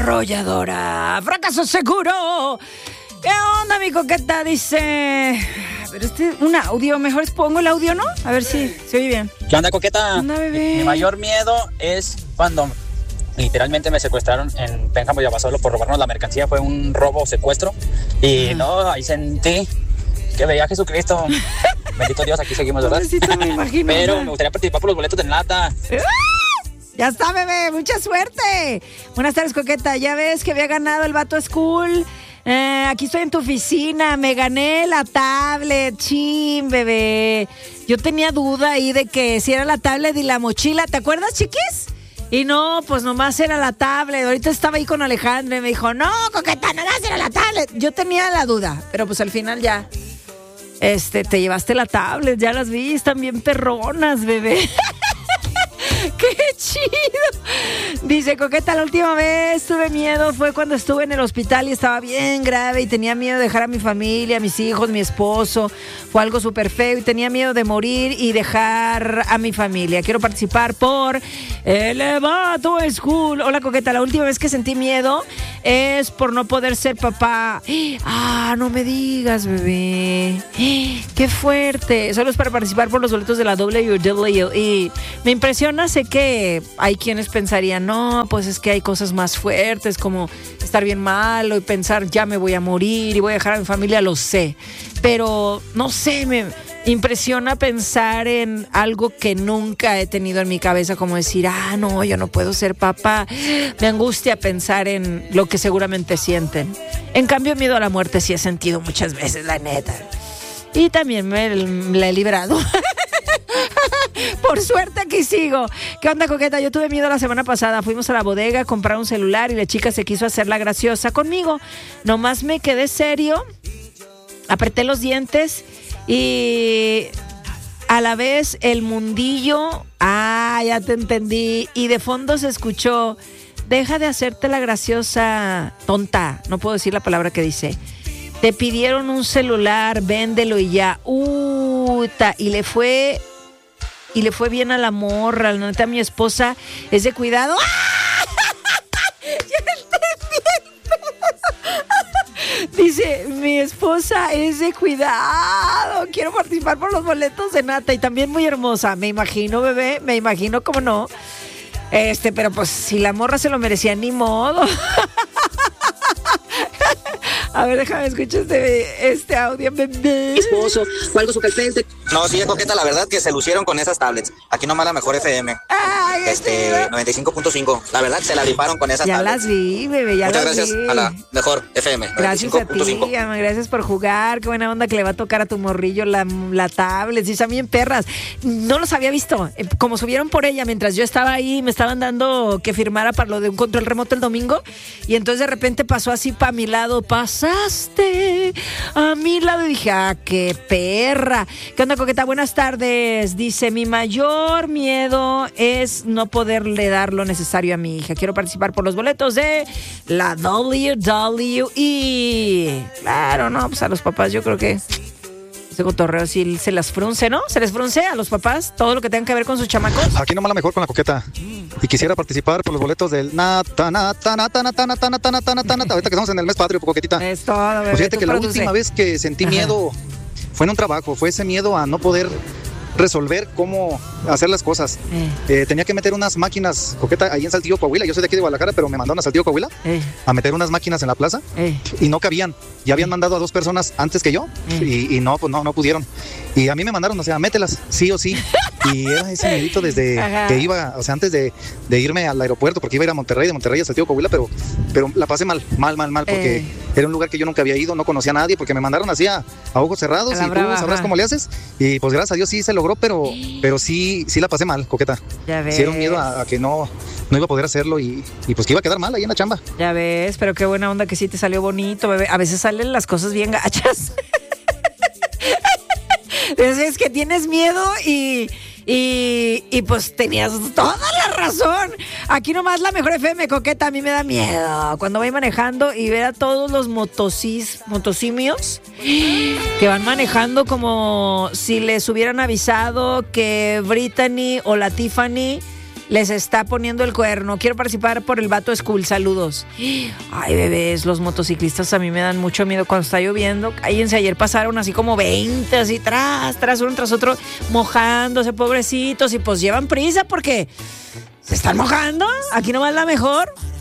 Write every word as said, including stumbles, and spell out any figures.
arrolladora. ¡Fracaso seguro! ¿Qué onda, mi coqueta? Dice... Pero este, un audio, mejor pongo el audio, ¿no? A ver si se oye bien. ¿Qué onda, coqueta? ¿Qué onda, bebé? Mi mayor miedo es cuando literalmente me secuestraron en Pénjamo y Abasolo por robarnos la mercancía. Fue un robo, secuestro. Y uh-huh. no, ahí sentí que veía a Jesucristo. Bendito Dios, aquí seguimos, ¿verdad? Me imagino. Pero me gustaría participar por los boletos de Nata. Ya está, bebé, mucha suerte. Buenas tardes, coqueta. Ya ves que había ganado el vato School. Eh, aquí estoy en tu oficina, me gané la tablet, chin, bebé. Yo tenía duda ahí de que si era la tablet y la mochila, ¿te acuerdas, chiquis? Y no, pues nomás era la tablet. Ahorita estaba ahí con Alejandro y me dijo, no, coqueta, nomás era la tablet. Yo tenía la duda, pero pues al final ya, este, te llevaste la tablet, ya las vi, están bien perronas, bebé. ¡Qué chido! Dice, coqueta, la última vez tuve miedo fue cuando estuve en el hospital y estaba bien grave y tenía miedo de dejar a mi familia, a mis hijos, mi esposo. Fue algo súper feo y tenía miedo de morir y dejar a mi familia. Quiero participar por el vato School. Hola, coqueta, la última vez que sentí miedo es por no poder ser papá. Ah, no me digas, bebé. ¡Qué fuerte! Solo es para participar por los boletos de la W W E. Me impresiona. Sé que hay quienes pensarían, no, pues es que hay cosas más fuertes como estar bien malo y pensar ya me voy a morir y voy a dejar a mi familia, lo sé. Pero no sé, me impresiona pensar en algo que nunca he tenido en mi cabeza, como decir, ah, no, yo no puedo ser papá. Me angustia pensar en lo que seguramente sienten. En cambio, miedo a la muerte sí he sentido muchas veces, la neta. Y también me la he librado. Por suerte aquí sigo. ¿Qué onda, coqueta? Yo tuve miedo la semana pasada. Fuimos a la bodega a comprar un celular y la chica se quiso hacer la graciosa conmigo. Nomás me quedé serio, apreté los dientes y a la vez el mundillo. Ah, ya te entendí. Y de fondo se escuchó, deja de hacerte la graciosa, tonta. No puedo decir la palabra que dice. Te pidieron un celular, véndelo y ya. Uh, ta, y le fue... Y le fue bien a la morra, la neta, mi esposa es de cuidado. ¡Ah! ¡Ya entendí! Dice, mi esposa es de cuidado. Quiero participar por los boletos de Nata. Y también muy hermosa, me imagino, bebé, me imagino, cómo no. Este, pero pues si la morra se lo merecía, ni modo. A ver, déjame escuchar este, este audio, bebé. Esposo, o algo súper caliente. No, sí, coqueta, la verdad que se lucieron con esas tablets. Aquí nomás la mejor F M. Ay, este, noventa y cinco punto cinco. La verdad, se la rifaron con esas ya tablets. Ya las vi, bebé, ya Muchas las gracias vi. A la mejor F M. Gracias a ti, ama, gracias por jugar. Qué buena onda que le va a tocar a tu morrillo la, la tablet. Sí, están bien perras. No los había visto. Como subieron por ella mientras yo estaba ahí, me estaban dando que firmara para lo de un control remoto el domingo. Y entonces de repente pasó así para mi lado. Pasaste a mi lado y dije, ah, qué perra. ¿Qué onda, coqueta? Buenas tardes. Dice, mi mayor miedo es no poderle dar lo necesario a mi hija. Quiero participar por los boletos de la W W E. Claro, no, pues a los papás yo creo que ese cotorreo sí se las frunce, ¿no? Se les frunce a los papás todo lo que tenga que ver con sus chamacos. Aquí nomás la mejor con la coqueta. Y quisiera participar por los boletos del Nata, Nata, Nata, Nata, Nata, Nata, Nata, Nata, Nata. Ahorita que estamos en el mes patrio, coquetita. Es todo, bebé. Pues fíjate que la produce. última vez que sentí miedo fue en un trabajo. Fue ese miedo a no poder resolver cómo hacer las cosas. Eh. Eh, tenía que meter unas máquinas, coqueta, ahí en Saltillo, Coahuila. Yo soy de aquí de Guadalajara, pero me mandaron a Saltillo, Coahuila, eh. a meter unas máquinas en la plaza eh. y no cabían. Ya habían mandado a dos personas antes que yo eh. y, y no, pues no, no pudieron. Y a mí me mandaron, o sea, mételas, sí o sí. Y era ese miedito desde Ajá. que iba, o sea, antes de, de irme al aeropuerto, porque iba a ir a Monterrey, de Monterrey a Saltillo, Coahuila, pero, pero la pasé mal, mal, mal, mal, porque eh. era un lugar que yo nunca había ido, no conocía a nadie, porque me mandaron así a, a ojos cerrados y brava, tú sabrás ajá. cómo le haces. Y pues gracias a Dios sí se logró, pero, pero sí, sí la pasé mal, coqueta. Ya ves. Sí era un miedo a, a que no, no iba a poder hacerlo y, y pues que iba a quedar mal ahí en la chamba. Ya ves, pero qué buena onda que sí te salió bonito, bebé. A veces salen las cosas bien gachas. Es que tienes miedo y, y, y pues tenías toda la razón. Aquí nomás la mejor F M, coqueta. A mí me da miedo cuando voy manejando y ver a todos los motosis, motosimios que van manejando como si les hubieran avisado que Brittany o la Tiffany les está poniendo el cuerno. Quiero participar por el Vato School. Saludos. Ay, bebés, los motociclistas a mí me dan mucho miedo cuando está lloviendo. Cállense, ayer pasaron así como veinte, así tras, tras, uno tras otro, mojándose, pobrecitos, y pues llevan prisa porque se están mojando. Aquí nomás la mejor.